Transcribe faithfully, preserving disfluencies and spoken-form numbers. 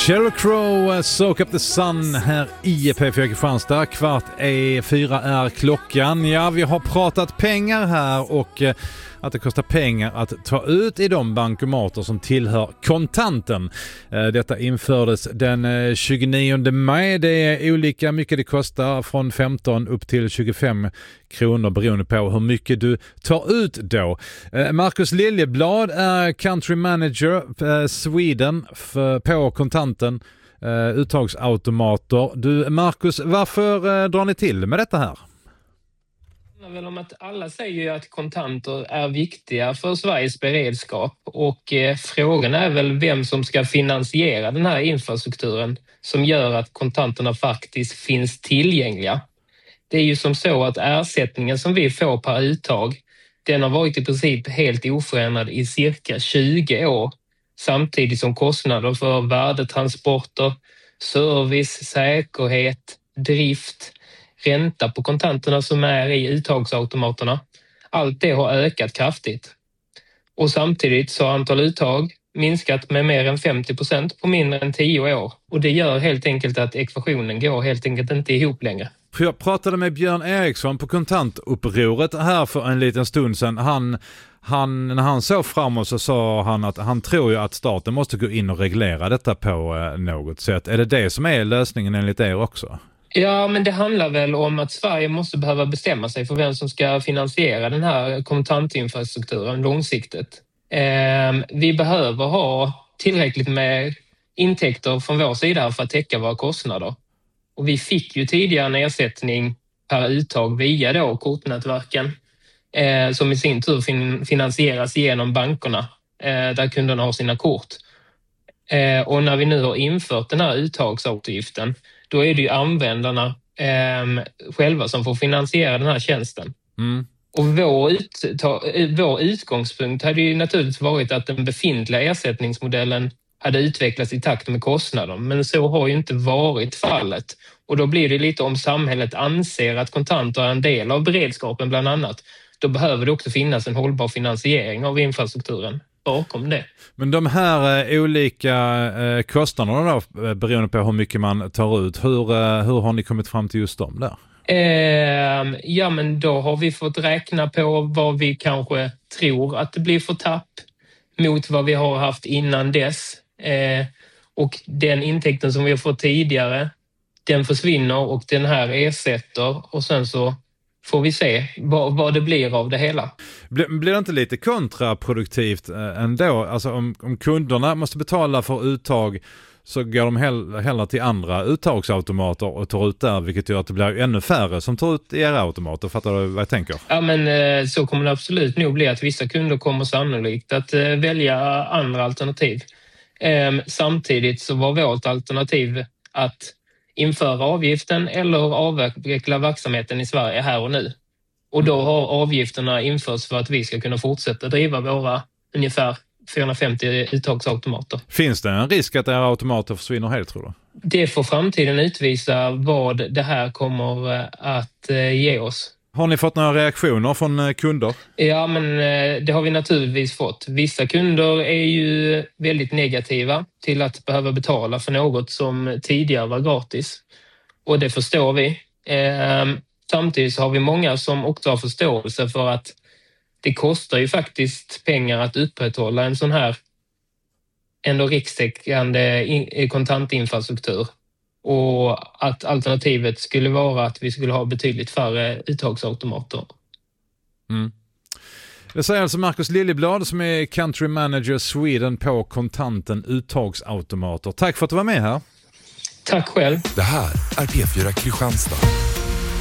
Sheryl Crow, Soak Up the Sun här i P fyra Kristianstad. Kvart är fyra är klockan. Ja, vi har pratat pengar här och eh, att det kostar pengar att ta ut i de bankomater som tillhör kontanten. Eh, detta infördes den eh, tjugonionde maj. Det är olika mycket det kostar, från femton upp till tjugofem kronor beroende på hur mycket du tar ut då. Eh, Marcus Liljeblad är country manager eh, Sweden för, på kontanten, eh, uttagsautomater. Du Marcus, varför eh, drar ni till med detta här? Väl om att alla säger ju att kontanter är viktiga för Sveriges beredskap, och eh, frågan är väl vem som ska finansiera den här infrastrukturen som gör att kontanterna faktiskt finns tillgängliga. Det är ju som så att ersättningen som vi får per uttag, den har varit i princip helt oförändrad i cirka tjugo år, samtidigt som kostnader för värdetransporter, service, säkerhet, drift, ränta på kontanterna som är i uttagsautomaterna, allt det har ökat kraftigt. Och samtidigt så har antal uttag minskat med mer än femtio procent på mindre än tio år. Och det gör helt enkelt att ekvationen går helt enkelt inte ihop längre. Jag pratade med Björn Eriksson på kontantupproret här för en liten stund sedan. Han, han, när han såg framåt så sa han att han tror ju att staten måste gå in och reglera detta på något sätt. Är det det som är lösningen enligt er också? Ja, men det handlar väl om att Sverige måste behöva bestämma sig för vem som ska finansiera den här kontantinfrastrukturen långsiktigt. Eh, vi behöver ha tillräckligt med intäkter från vår sida för att täcka våra kostnader. Och vi fick ju tidigare en ersättning per uttag via då kortnätverken eh, som i sin tur fin- finansieras genom bankerna eh, där kunderna har sina kort. Eh, och när vi nu har infört den här uttagsavgiften, då är det ju användarna eh, själva som får finansiera den här tjänsten. Mm. Och vår, uttag, vår utgångspunkt hade ju naturligtvis varit att den befintliga ersättningsmodellen hade utvecklats i takt med kostnader. Men så har ju inte varit fallet. Och då blir det lite om samhället anser att kontanter är en del av beredskapen bland annat. Då behöver det också finnas en hållbar finansiering av infrastrukturen bakom det. Men de här eh, olika eh, kostnaderna då, beroende på hur mycket man tar ut, hur, eh, hur har ni kommit fram till just dem där? Eh, ja, men då har vi fått räkna på vad vi kanske tror att det blir för tapp mot vad vi har haft innan dess. Eh, och den intäkten som vi har fått tidigare, den försvinner och den här ersätter, och sen så får vi se vad, vad det blir av det hela. Blir, blir det inte lite kontraproduktivt eh, ändå? Alltså om, om kunderna måste betala för uttag så går de hell, hellre till andra uttagsautomater och tar ut där, vilket gör att det blir ännu färre som tar ut era automater. Fattar du vad jag tänker? Ja, men eh, så kommer det absolut nog bli, att vissa kunder kommer sannolikt att eh, välja andra alternativ. Eh, samtidigt så var vårt alternativ att införa avgiften eller avveckla verksamheten i Sverige här och nu. Och då har avgifterna införts för att vi ska kunna fortsätta driva våra ungefär fyrahundrafemtio uttagsautomater. Finns det en risk att era automater försvinner helt, tror du? Det får framtiden utvisa vad det här kommer att ge oss. Har ni fått några reaktioner från kunder? Ja, men det har vi naturligtvis fått. Vissa kunder är ju väldigt negativa till att behöva betala för något som tidigare var gratis. Och det förstår vi. Samtidigt så har vi många som också har förståelse för att det kostar ju faktiskt pengar att upprätthålla en sån här ändå rikstäckande kontantinfrastruktur. Och att alternativet skulle vara att vi skulle ha betydligt färre uttagsautomater. Mm. Det säger alltså Marcus Liljeblad som är country manager Sweden på kontanten uttagsautomater. Tack för att du var med här. Tack själv. Det här är P fyra Kristianstad.